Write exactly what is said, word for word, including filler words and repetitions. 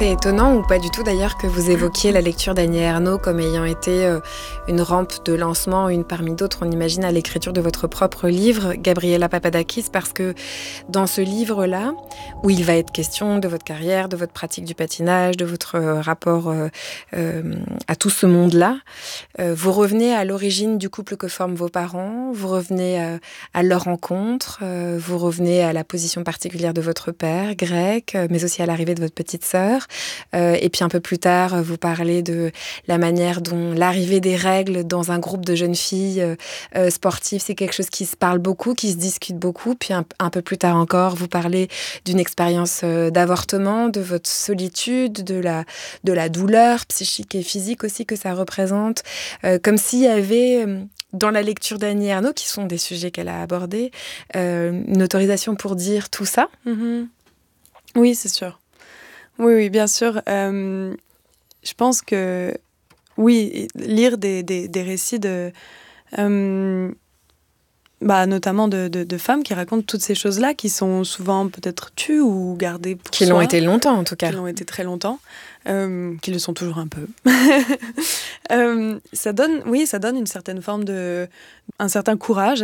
c'est étonnant ou pas du tout d'ailleurs que vous évoquiez la lecture d'Annie Ernaux comme ayant été euh, une rampe de lancement, une parmi d'autres, on imagine, à l'écriture de votre propre livre, Gabriela Papadakis, parce que dans ce livre-là, où il va être question de votre carrière, de votre pratique du patinage, de votre euh, rapport euh, euh, à tout ce monde-là, euh, vous revenez à l'origine du couple que forment vos parents, vous revenez euh, à leur rencontre, euh, vous revenez à la position particulière de votre père, grec, euh, mais aussi à l'arrivée de votre petite sœur. Euh, et puis un peu plus tard, vous parlez de la manière dont l'arrivée des règles dans un groupe de jeunes filles euh, euh, sportives, c'est quelque chose qui se parle beaucoup, qui se discute beaucoup. Puis un, un peu plus tard encore, vous parlez d'une expérience euh, d'avortement, de votre solitude, de la, de la douleur psychique et physique aussi que ça représente. Euh, comme s'il y avait, euh, dans la lecture d'Annie Ernaux, qui sont des sujets qu'elle a abordés, euh, une autorisation pour dire tout ça. Mm-hmm. Oui, c'est sûr. Oui, oui, bien sûr. Euh, je pense que, oui, lire des, des, des récits de... Euh, bah, notamment de, de, de femmes qui racontent toutes ces choses-là, qui sont souvent peut-être tues ou gardées pour Qui soi. l'ont été longtemps, en tout cas. Qui l'ont été très longtemps. Euh, qui le sont toujours un peu. euh, ça donne, oui, ça donne une certaine forme de... un certain courage